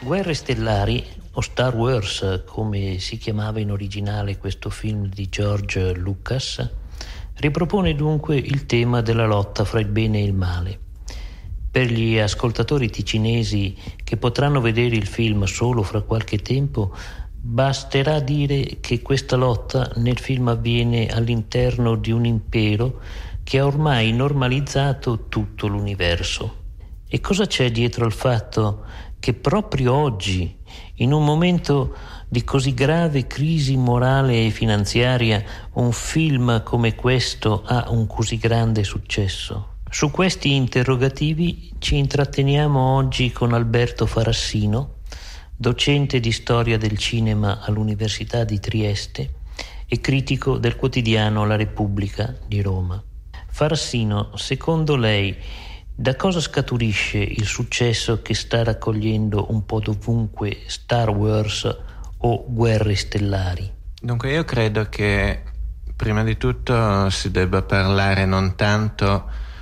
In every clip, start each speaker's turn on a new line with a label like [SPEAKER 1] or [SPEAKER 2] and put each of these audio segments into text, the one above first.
[SPEAKER 1] Guerre stellari, o Star Wars come si chiamava in originale questo film di George Lucas, ripropone dunque il tema della lotta fra il bene e il male. Per gli ascoltatori ticinesi che potranno vedere il film solo fra qualche tempo, basterà dire che questa lotta nel film avviene all'interno di un impero che ha ormai normalizzato tutto l'universo. E cosa c'è dietro al fatto che proprio oggi, in un momento di così grave crisi morale e finanziaria, un film come questo ha un così grande successo? Su questi interrogativi ci intratteniamo oggi con Alberto Farassino, docente di storia del cinema all'Università di Trieste e critico del quotidiano La Repubblica di Roma. Farassino, secondo lei, da cosa scaturisce il successo che sta raccogliendo un po' dovunque Star Wars o Guerre stellari?
[SPEAKER 2] Dunque io credo che prima di tutto si debba parlare non tanto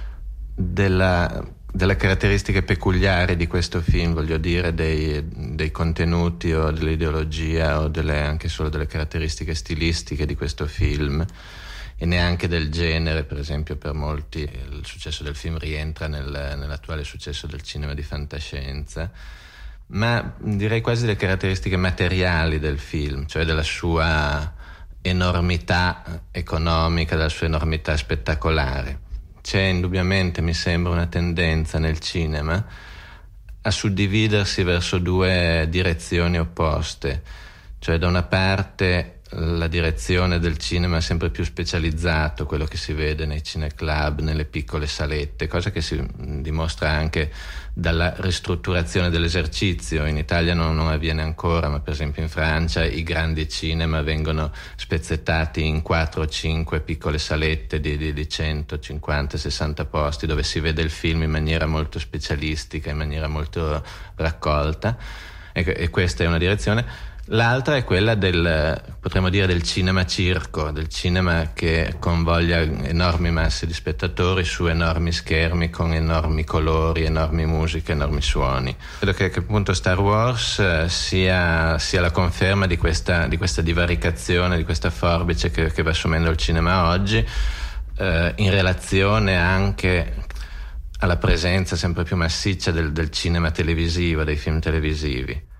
[SPEAKER 2] delle caratteristiche peculiari di questo film, voglio dire dei contenuti o dell'ideologia o anche solo delle caratteristiche stilistiche di questo film, e neanche del genere. Per esempio, per molti il successo del film rientra nell'attuale successo del cinema di fantascienza, ma direi quasi delle caratteristiche materiali del film, cioè della sua enormità economica, della sua enormità spettacolare. C'è indubbiamente, mi sembra, una tendenza nel cinema a suddividersi verso due direzioni opposte, cioè da una parte la direzione del cinema sempre più specializzato, quello che si vede nei cineclub, nelle piccole salette, cosa che si dimostra anche dalla ristrutturazione dell'esercizio. In Italia non avviene ancora, ma per esempio in Francia i grandi cinema vengono spezzettati in 4 o 5 piccole salette di 150, 60 posti, dove si vede il film in maniera molto specialistica, in maniera molto raccolta, e questa è una direzione. L'altra è quella potremmo dire, del cinema circo, del cinema che convoglia enormi masse di spettatori su enormi schermi con enormi colori, enormi musiche, enormi suoni. Credo che appunto Star Wars sia la conferma di questa divaricazione, di questa forbice che va assumendo il cinema oggi, in relazione anche alla presenza sempre più massiccia del cinema televisivo, dei film televisivi.